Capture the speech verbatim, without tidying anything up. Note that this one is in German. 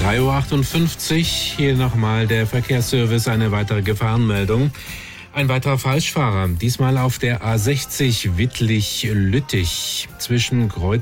drei Uhr achtundfünfzig, hier nochmal der Verkehrsservice, eine weitere Gefahrenmeldung. Ein weiterer Falschfahrer, diesmal auf der A sechzig Wittlich-Lüttich zwischen Kreuz